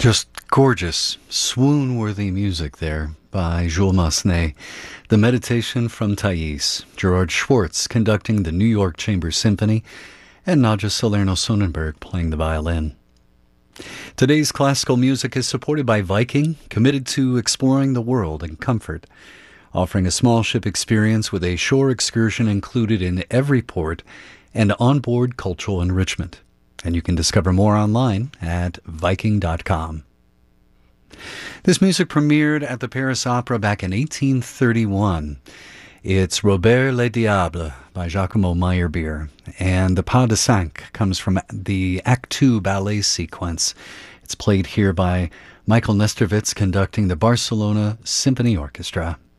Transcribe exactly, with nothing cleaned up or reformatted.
Just gorgeous, swoon-worthy music there by Jules Massenet. The Meditation from Thais, Gerard Schwartz conducting the New York Chamber Symphony, and Nadja Salerno-Sonnenberg playing the violin. Today's classical music is supported by Viking, committed to exploring the world in comfort, offering a small ship experience with a shore excursion included in every port and onboard cultural enrichment. And you can discover more online at viking dot com. This music premiered at the Paris Opera back in eighteen thirty-one. It's Robert Le Diable by Giacomo Meyerbeer, and the Pas de Cinq comes from the Act Two ballet sequence. It's played here by Michael Nestervitz conducting the Barcelona Symphony Orchestra.